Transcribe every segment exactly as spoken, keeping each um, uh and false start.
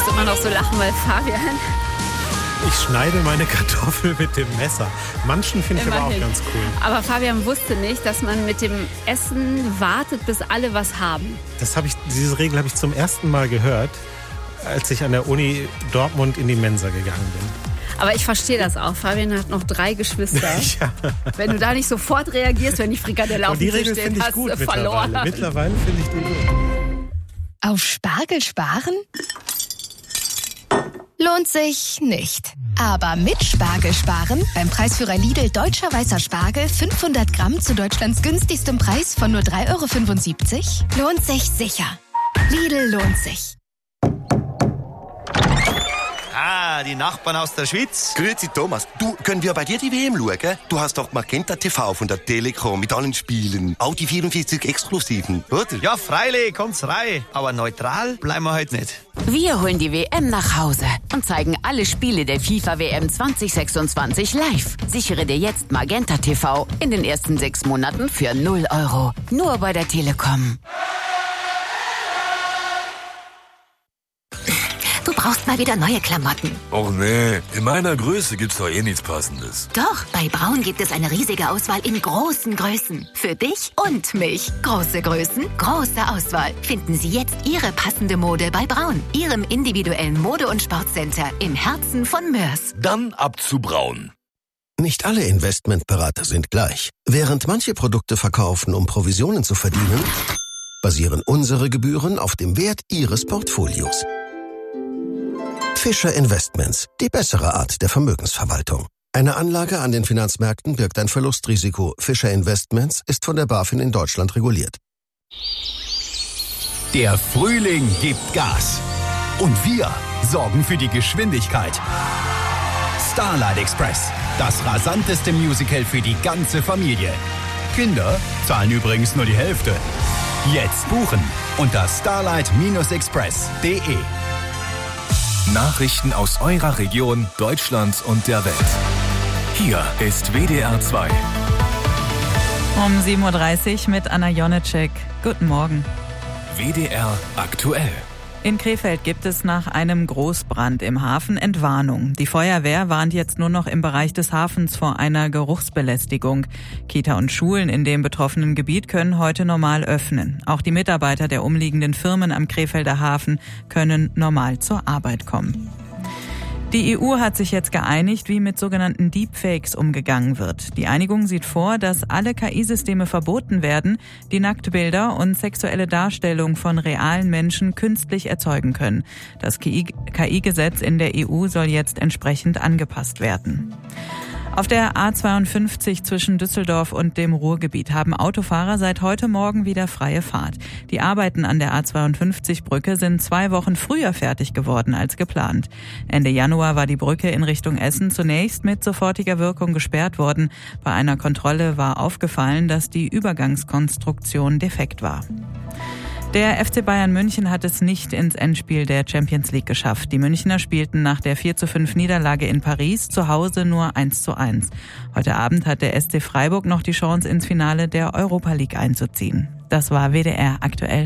muss immer noch so lachen, weil Fabian... Ich schneide meine Kartoffel mit dem Messer. Manchen finde ich aber auch ganz cool. Aber Fabian wusste nicht, dass man mit dem Essen wartet, bis alle was haben. Das habe ich, diese Regel habe ich zum ersten Mal gehört, als ich an der Uni Dortmund in die Mensa gegangen bin. Aber ich verstehe das auch. Fabian hat noch drei Geschwister. Ja. Wenn du da nicht sofort reagierst, wenn die Frikadelle auf dem Tisch steht, hast du verloren. Mittlerweile, mittlerweile finde ich die gut. Auf Spargel sparen? Lohnt sich nicht. Aber mit Spargel sparen, beim Preisführer Lidl Deutscher Weißer Spargel fünfhundert Gramm zu Deutschlands günstigstem Preis von nur drei Euro fünfundsiebzig, lohnt sich sicher. Lidl lohnt sich. Ah, die Nachbarn aus der Schweiz. Grüezi Thomas, du, können wir bei dir die W M schauen? Du hast doch Magenta T V von der Telekom mit allen Spielen. Auch die vierundvierzig Exklusiven, oder? Ja, freilich, kommt's rein. Aber neutral bleiben wir heute nicht. Wir holen die W M nach Hause und zeigen alle Spiele der FIFA W M zwanzig sechsundzwanzig live. Sichere dir jetzt Magenta T V in den ersten sechs Monaten für null Euro. Nur bei der Telekom. Du brauchst mal wieder neue Klamotten. Och nee, in meiner Größe gibt's doch eh nichts Passendes. Doch, bei Braun gibt es eine riesige Auswahl in großen Größen. Für dich und mich. Große Größen, große Auswahl. Finden Sie jetzt Ihre passende Mode bei Braun. Ihrem individuellen Mode- und Sportcenter im Herzen von Mörs. Dann ab zu Braun. Nicht alle Investmentberater sind gleich. Während manche Produkte verkaufen, um Provisionen zu verdienen, basieren unsere Gebühren auf dem Wert Ihres Portfolios. Fischer Investments, die bessere Art der Vermögensverwaltung. Eine Anlage an den Finanzmärkten birgt ein Verlustrisiko. Fischer Investments ist von der BaFin in Deutschland reguliert. Der Frühling gibt Gas. Und wir sorgen für die Geschwindigkeit. Starlight Express, das rasanteste Musical für die ganze Familie. Kinder zahlen übrigens nur die Hälfte. Jetzt buchen unter starlight express punkt de. Nachrichten aus eurer Region, Deutschland und der Welt. Hier ist W D R zwei. Um sieben Uhr dreißig mit Anna Jonecek. Guten Morgen. W D R aktuell. In Krefeld gibt es nach einem Großbrand im Hafen Entwarnung. Die Feuerwehr warnt jetzt nur noch im Bereich des Hafens vor einer Geruchsbelästigung. Kita und Schulen in dem betroffenen Gebiet können heute normal öffnen. Auch die Mitarbeiter der umliegenden Firmen am Krefelder Hafen können normal zur Arbeit kommen. Die E U hat sich jetzt geeinigt, wie mit sogenannten Deepfakes umgegangen wird. Die Einigung sieht vor, dass alle K I-Systeme verboten werden, die Nacktbilder und sexuelle Darstellung von realen Menschen künstlich erzeugen können. Das K I-Gesetz in der E U soll jetzt entsprechend angepasst werden. Auf der A zweiundfünfzig zwischen Düsseldorf und dem Ruhrgebiet haben Autofahrer seit heute Morgen wieder freie Fahrt. Die Arbeiten an der A zweiundfünfzig-Brücke sind zwei Wochen früher fertig geworden als geplant. Ende Januar war die Brücke in Richtung Essen zunächst mit sofortiger Wirkung gesperrt worden. Bei einer Kontrolle war aufgefallen, dass die Übergangskonstruktion defekt war. Der F C Bayern München hat es nicht ins Endspiel der Champions League geschafft. Die Münchner spielten nach der vier zu fünf Niederlage in Paris zu Hause nur eins zu eins. Heute Abend hat der S C Freiburg noch die Chance, ins Finale der Europa League einzuziehen. Das war W D R aktuell.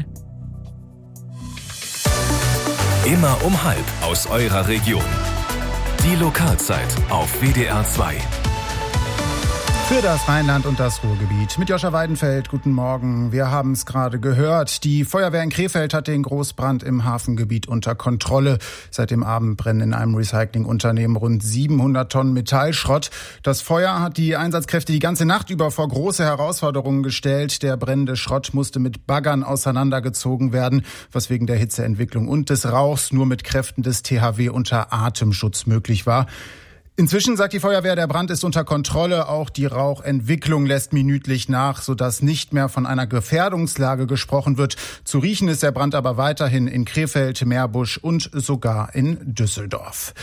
Immer um halb aus eurer Region. Die Lokalzeit auf W D R zwei. Für das Rheinland und das Ruhrgebiet. Mit Joscha Weidenfeld, guten Morgen. Wir haben es gerade gehört. Die Feuerwehr in Krefeld hat den Großbrand im Hafengebiet unter Kontrolle. Seit dem Abend brennen in einem Recyclingunternehmen rund siebenhundert Tonnen Metallschrott. Das Feuer hat die Einsatzkräfte die ganze Nacht über vor große Herausforderungen gestellt. Der brennende Schrott musste mit Baggern auseinandergezogen werden, was wegen der Hitzeentwicklung und des Rauchs nur mit Kräften des T H W unter Atemschutz möglich war. Inzwischen sagt die Feuerwehr, der Brand ist unter Kontrolle. Auch die Rauchentwicklung lässt minütlich nach, sodass nicht mehr von einer Gefährdungslage gesprochen wird. Zu riechen ist der Brand aber weiterhin in Krefeld, Meerbusch und sogar in Düsseldorf.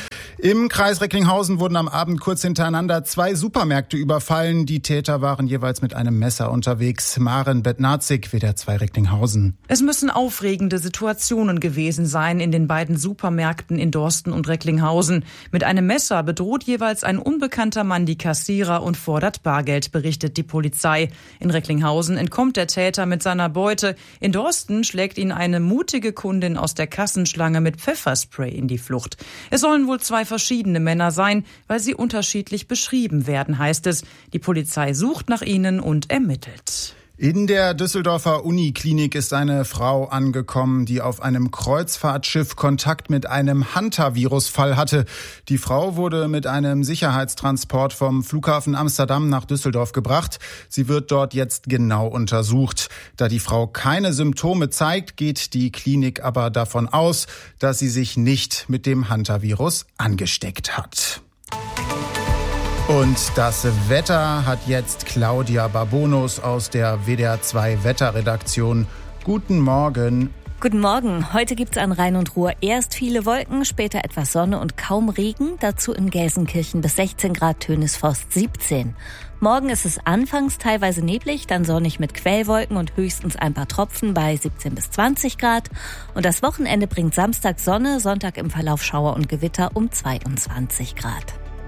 Im Kreis Recklinghausen wurden am Abend kurz hintereinander zwei Supermärkte überfallen. Die Täter waren jeweils mit einem Messer unterwegs. Maren Bednarzik, W D R zwei Recklinghausen. Es müssen aufregende Situationen gewesen sein in den beiden Supermärkten in Dorsten und Recklinghausen. Mit einem Messer bedroht jeweils ein unbekannter Mann die Kassierer und fordert Bargeld, berichtet die Polizei. In Recklinghausen entkommt der Täter mit seiner Beute. In Dorsten schlägt ihn eine mutige Kundin aus der Kassenschlange mit Pfefferspray in die Flucht. Es sollen wohl zwei verschiedene Männer sein, weil sie unterschiedlich beschrieben werden, heißt es. Die Polizei sucht nach ihnen und ermittelt. In der Düsseldorfer Uniklinik ist eine Frau angekommen, die auf einem Kreuzfahrtschiff Kontakt mit einem Hantavirus-Fall hatte. Die Frau wurde mit einem Sicherheitstransport vom Flughafen Amsterdam nach Düsseldorf gebracht. Sie wird dort jetzt genau untersucht. Da die Frau keine Symptome zeigt, geht die Klinik aber davon aus, dass sie sich nicht mit dem Hantavirus angesteckt hat. Und das Wetter hat jetzt Claudia Babonus aus der W D R zwei Wetterredaktion. Guten Morgen. Guten Morgen. Heute gibt's an Rhein und Ruhr erst viele Wolken, später etwas Sonne und kaum Regen. Dazu in Gelsenkirchen bis sechzehn Grad, Tönisforst siebzehn. Morgen ist es anfangs teilweise neblig, dann sonnig mit Quellwolken und höchstens ein paar Tropfen bei siebzehn bis zwanzig Grad. Und das Wochenende bringt Samstag Sonne, Sonntag im Verlauf Schauer und Gewitter um zweiundzwanzig Grad.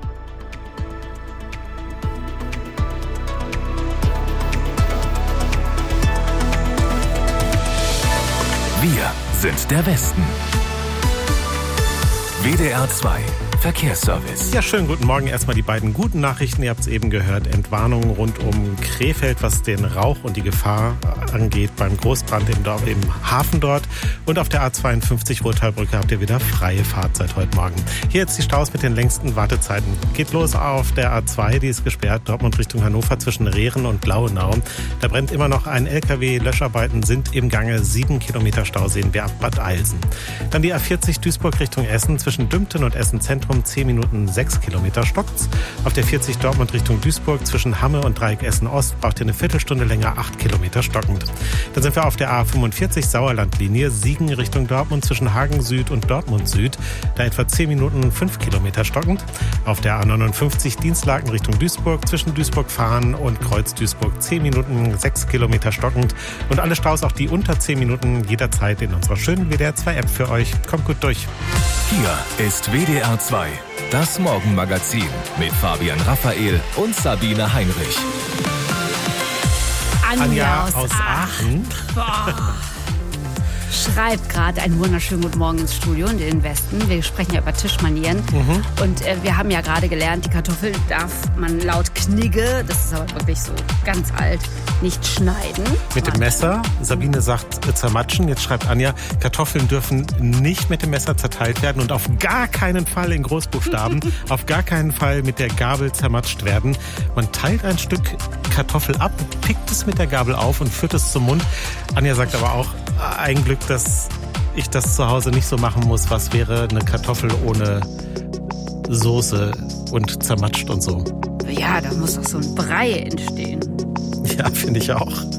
Wir sind der Westen. W D R zwei Verkehrsservice. Ja, schönen guten Morgen. Erstmal die beiden guten Nachrichten. Ihr habt es eben gehört. Entwarnung rund um Krefeld, was den Rauch und die Gefahr angeht beim Großbrand im, Dorf, im Hafen dort. Und auf der A zweiundfünfzig Ruhrtalbrücke habt ihr wieder freie Fahrt seit heute Morgen. Hier jetzt die Staus mit den längsten Wartezeiten. Geht los auf der A zwei, die ist gesperrt. Dortmund Richtung Hannover zwischen Rehren und Blauenau. Da brennt immer noch ein L K W. Löscharbeiten sind im Gange. Sieben Kilometer Stau sehen wir ab Bad Eilsen. Dann die A vierzig Duisburg Richtung Essen zwischen Dümpten und Essen Zentrum. zehn Minuten sechs Kilometer stockt's. Auf der vierzig Dortmund Richtung Duisburg zwischen Hamme und Dreieck Essen Ost braucht ihr eine Viertelstunde länger, acht Kilometer stockend. Dann sind wir auf der A fünfundvierzig Sauerlandlinie Siegen Richtung Dortmund zwischen Hagen Süd und Dortmund Süd. Da etwa zehn Minuten, fünf Kilometer stockend. Auf der A neunundfünfzig Dienstlaken Richtung Duisburg zwischen Duisburg-Fahn und Kreuz Duisburg zehn Minuten, sechs Kilometer stockend. Und alle Staus, auch die unter zehn Minuten, jederzeit in unserer schönen W D R zwei App für euch. Kommt gut durch. Hier ist W D R zwei, das Morgenmagazin mit Fabian Raphael und Sabine Heinrich. Anja, Anja aus, aus Aachen. Aachen. Schreibt gerade einen wunderschönen guten Morgen ins Studio und in den Westen. Wir sprechen ja über Tischmanieren. Mhm. Und äh, wir haben ja gerade gelernt, die Kartoffel darf man laut Knigge, das ist aber wirklich so ganz alt, nicht schneiden. Mit dem Messer. Sabine sagt äh, zermatschen. Jetzt schreibt Anja, Kartoffeln dürfen nicht mit dem Messer zerteilt werden und auf gar keinen Fall in Großbuchstaben, auf gar keinen Fall mit der Gabel zermatscht werden. Man teilt ein Stück Kartoffel ab, pickt es mit der Gabel auf und führt es zum Mund. Anja sagt aber auch, ein Glück, dass ich das zu Hause nicht so machen muss. Was wäre eine Kartoffel ohne Soße und zermatscht und so? Ja, da muss doch so ein Brei entstehen. Ja, finde ich auch.